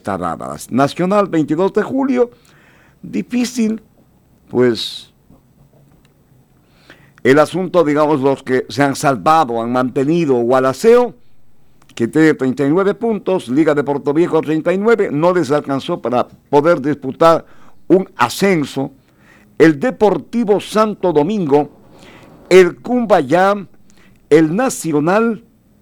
está dada. Nacional, 22 de julio, difícil, pues, el asunto, digamos, los que se han salvado, han mantenido Gualaceo, que tiene 39 puntos, Liga de Puerto Viejo 39, no les alcanzó para poder disputar un ascenso. El Deportivo Santo Domingo, el Cumbayá, el Nacional,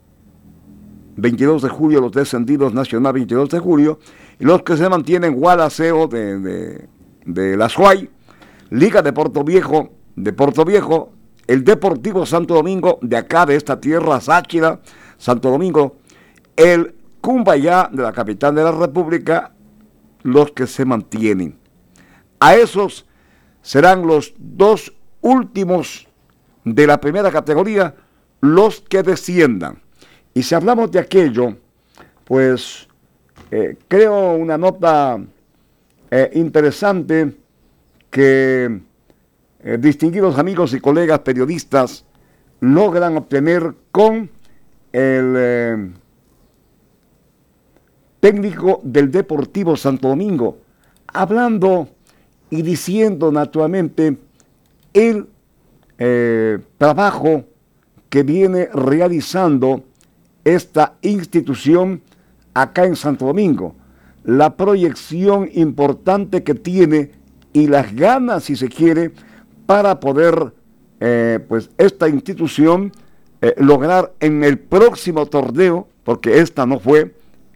22 de julio, los descendidos, Nacional 22 de julio, y los que se mantienen Gualaceo de la Suay, Liga de Puerto Viejo, el Deportivo Santo Domingo, de acá, de esta tierra, Sáchira, Santo Domingo, el Cumbayá, de la capital de la República, los que se mantienen. A esos serán los dos últimos de la primera categoría, los que desciendan. Y si hablamos de aquello, pues creo una nota interesante que distinguidos amigos y colegas periodistas logran obtener con el técnico del Deportivo Santo Domingo, hablando y diciendo naturalmente el trabajo que viene realizando esta institución acá en Santo Domingo, la proyección importante que tiene y las ganas, si se quiere, para poder, pues esta institución lograr en el próximo torneo, porque esta no fue,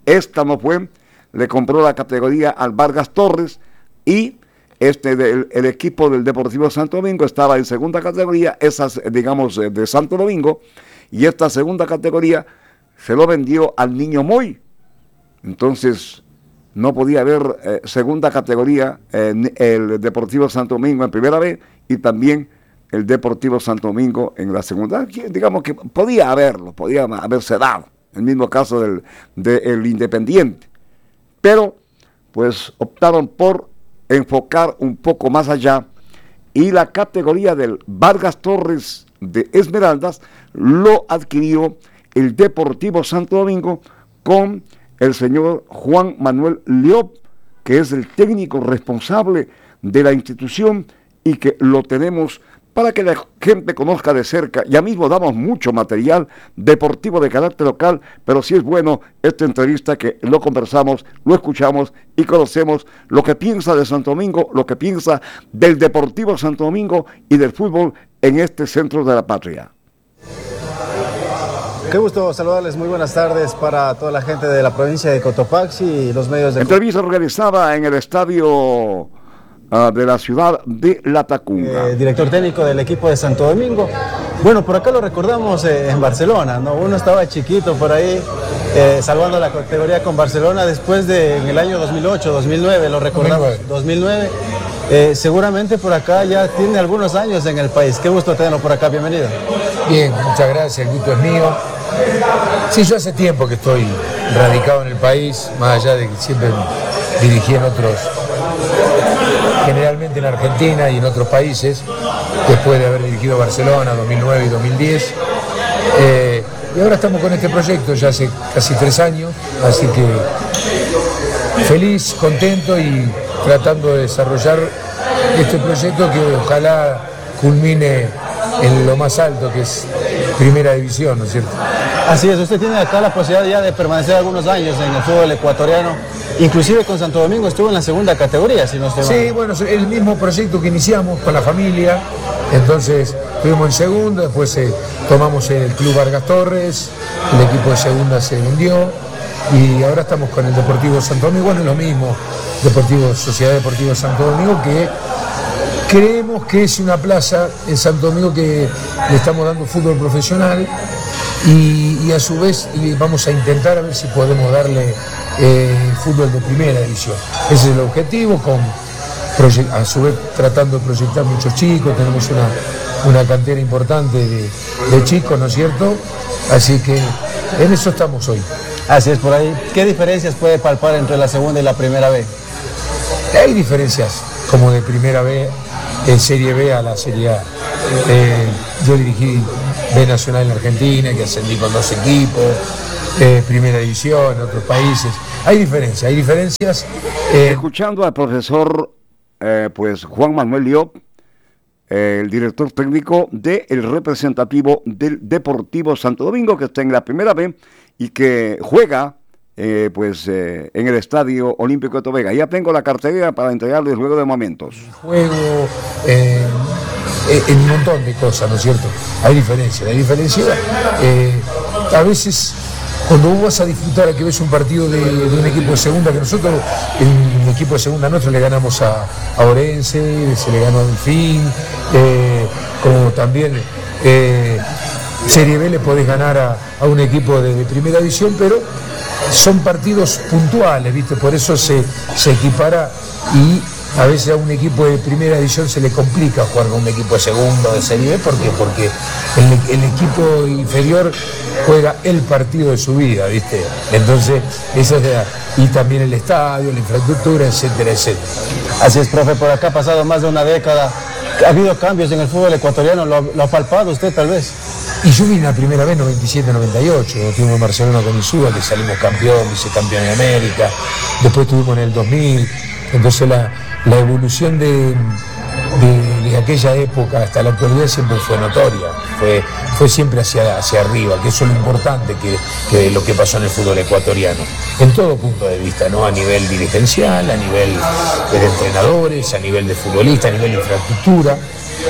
le compró la categoría al Vargas Torres y el equipo del Deportivo Santo Domingo estaba en segunda categoría, esas, digamos, de Santo Domingo, y esta segunda categoría se lo vendió al Niño Moy. Entonces, no podía haber segunda categoría el Deportivo Santo Domingo en primera vez y también el Deportivo Santo Domingo en la segunda. Digamos que podía haberse dado, el mismo caso del Independiente. Pero, pues, optaron por enfocar un poco más allá y la categoría del Vargas Torres de Esmeraldas lo adquirió el Deportivo Santo Domingo con el señor Juan Manuel Leop, que es el técnico responsable de la institución y que lo tenemos para que la gente conozca de cerca. Ya mismo damos mucho material deportivo de carácter local, pero sí es bueno esta entrevista que lo conversamos, lo escuchamos y conocemos lo que piensa de Santo Domingo, lo que piensa del Deportivo Santo Domingo y del fútbol en este centro de la patria. Qué gusto saludarles, muy buenas tardes para toda la gente de la provincia de Cotopaxi y los medios de... Entrevista organizada en el estadio de la ciudad de Latacunga. Director técnico del equipo de Santo Domingo. Bueno, por acá lo recordamos en Barcelona, ¿no? Uno estaba chiquito por ahí, salvando la categoría con Barcelona después de, en el año 2008, 2009, lo recordamos, 2009. Seguramente por acá ya tiene algunos años en el país. Qué gusto tenerlo por acá, bienvenido. Bien, muchas gracias, el gusto es mío. Sí, yo hace tiempo que estoy radicado en el país, más allá de que siempre dirigí en otros, generalmente en Argentina y en otros países, después de haber dirigido Barcelona 2009 y 2010. Y ahora estamos con este proyecto ya hace casi 3 años, así que feliz, contento y tratando de desarrollar este proyecto que ojalá culmine en lo más alto, que es Primera División, ¿no es cierto? Así es, usted tiene acá la posibilidad ya de permanecer algunos años en el fútbol ecuatoriano, inclusive con Santo Domingo estuvo en la segunda categoría, si no estoy mal. Sí, bueno, el mismo proyecto que iniciamos con la familia, entonces estuvimos en segunda, después tomamos el Club Vargas Torres, el equipo de segunda se hundió y ahora estamos con el Deportivo Santo Domingo, bueno, es lo mismo, Sociedad Deportiva Santo Domingo, que creemos que es una plaza en Santo Domingo que le estamos dando fútbol profesional y a su vez vamos a intentar a ver si podemos darle fútbol de primera división. Ese es el objetivo, a su vez tratando de proyectar muchos chicos, tenemos una cantera importante de chicos, ¿no es cierto? Así que en eso estamos hoy. Así es, por ahí. ¿Qué diferencias puede palpar entre la segunda y la primera B? Hay diferencias, como de primera B, en Serie B a la Serie A. Yo dirigí B Nacional en Argentina, que ascendí con 2 equipos, Primera División en otros países. hay diferencias. Escuchando al profesor pues Juan Manuel Llop, el director técnico del representativo del Deportivo Santo Domingo, que está en la primera B y que juega en el Estadio Olímpico de Tobega. Ya tengo la cartera para entregarles luego de momentos. Juego, en un montón de cosas, ¿no es cierto? Hay diferencia. A veces, cuando vos vas a disfrutar, que ves un partido de un equipo de segunda, que nosotros, en un equipo de segunda nuestro, le ganamos a Orense, se le ganó a Delfín, como también Serie B le podés ganar a un equipo de primera división, pero son partidos puntuales, ¿viste? Por eso se equipara, y a veces a un equipo de primera división se le complica jugar con un equipo de segunda o de Serie B, porque el equipo inferior juega el partido de su vida, ¿viste? Entonces, y también el estadio, la infraestructura, etcétera, etcétera. Así es, profe, por acá ha pasado más de una década. ¿Ha habido cambios en el fútbol ecuatoriano? ¿Lo ha palpado usted, tal vez? Y yo vine la primera vez 97-98, tuvimos en Barcelona con Insúa, que salimos campeón, vicecampeón de América, después tuvimos en el 2000, entonces la evolución de aquella época hasta la actualidad siempre fue notoria, fue siempre hacia arriba, que eso es lo importante que lo que pasó en el fútbol ecuatoriano, en todo punto de vista, ¿no? A nivel dirigencial, a nivel de entrenadores, a nivel de futbolistas, a nivel de infraestructura.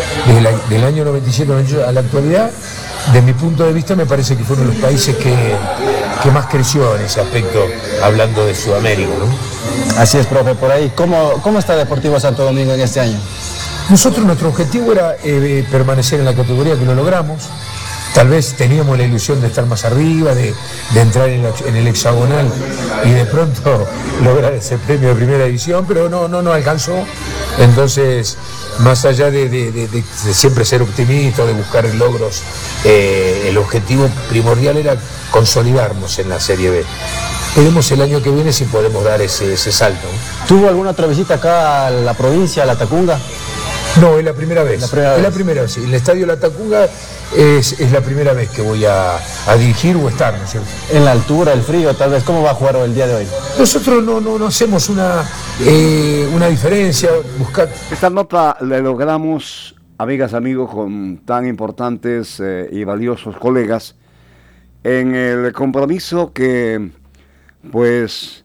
Del año 97 a la actualidad, de mi punto de vista, me parece que fueron los países que más creció en ese aspecto, hablando de Sudamérica, ¿no? Así es, profe, por ahí. ¿Cómo está Deportivo Santo Domingo en este año? Nosotros, nuestro objetivo era permanecer en la categoría, que lo logramos. Tal vez teníamos la ilusión de estar más arriba, de entrar en el hexagonal y de pronto lograr ese premio de primera división, pero no alcanzó. Entonces, más allá de siempre ser optimista, de buscar logros, el objetivo primordial era consolidarnos en la Serie B. Veremos el año que viene si podemos dar ese salto, ¿no? ¿Tuvo alguna otra visita acá a la provincia, a La Tacunga? No, es la primera vez. La primera vez, sí. El Estadio La Tacunga es la primera vez que voy a dirigir o estar, ¿no es cierto? En la altura, el frío, tal vez. ¿Cómo va a jugar el día de hoy? Nosotros no hacemos una diferencia. Esta nota la logramos, amigas, amigos, con tan importantes y valiosos colegas, en el compromiso que, pues,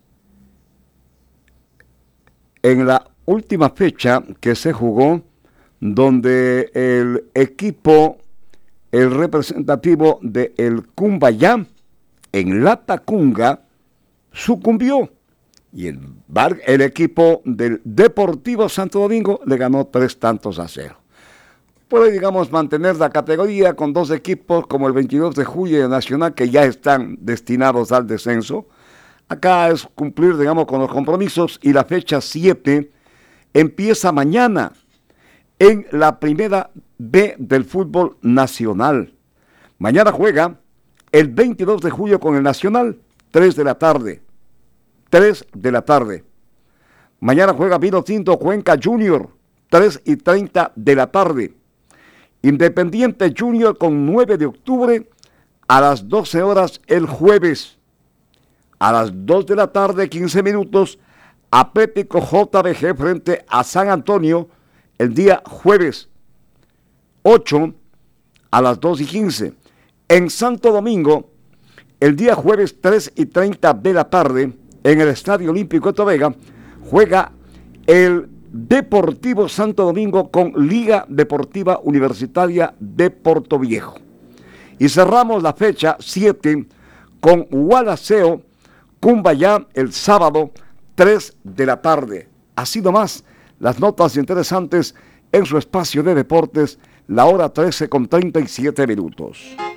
en la última fecha que se jugó, donde el equipo, el representativo de el Cumbayá, en La Tacunga, sucumbió. Y el equipo del Deportivo Santo Domingo le ganó 3-0. Puede, digamos, mantener la categoría con dos equipos como el 22 de julio y el Nacional, que ya están destinados al descenso. Acá es cumplir, digamos, con los compromisos, y la fecha 7 empieza mañana en la primera B del fútbol nacional. Mañana juega el 22 de julio con el Nacional, 3 de la tarde. 3 de la tarde. Mañana juega Vinotinto Cuenca Junior, 3:30 de la tarde. Independiente Junior con 9 de octubre a las 12 horas el jueves. A las 2 de la tarde, 15 minutos, Atlético JBG frente a San Antonio el día jueves. 8 a las 2:15. En Santo Domingo, el día jueves 3:30 de la tarde, en el Estadio Olímpico de Tobega, juega el Deportivo Santo Domingo con Liga Deportiva Universitaria de Portoviejo. Y cerramos la fecha 7 con Gualaceo Cumbayá el sábado 3 de la tarde. Así nomás, las notas interesantes en su espacio de deportes, la hora 13:37.